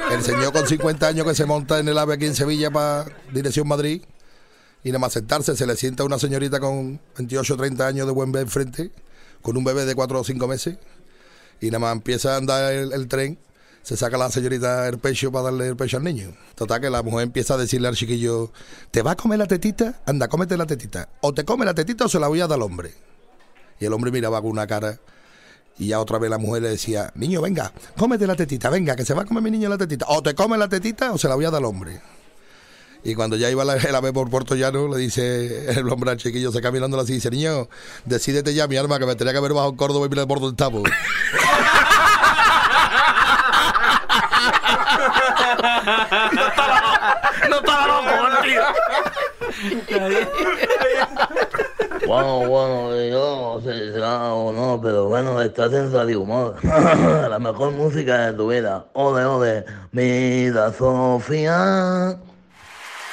El señor con 50 años que se monta en el AVE aquí en Sevilla para dirección Madrid y nada más sentarse se le sienta una señorita con 28 o 30 años de buen ver enfrente, con un bebé de 4 o 5 meses y nada más empieza a andar el tren, se saca la señorita el pecho para darle el pecho al niño. Total que la mujer empieza a decirle al chiquillo, ¿te va a comer la tetita? Anda, cómete la tetita. O te come la tetita o se la voy a dar al hombre. Y el hombre miraba con una cara y ya otra vez la mujer le decía, niño, venga, cómete la tetita, venga, que se va a comer mi niño la tetita. O te come la tetita o se la voy a dar al hombre. Y cuando ya iba el ave por Puerto Llano, le dice el hombre al chiquillo, se caminando así, dice, niño, decídete ya, mi alma, que me tenía que haber bajado en Córdoba y mirar por donde estamos. No estaba loco, tío. Bueno, yo no sé si será o no, pero bueno, estás en Radio Humor. La mejor música de tu vida. Ole, ole, mira, Sofía.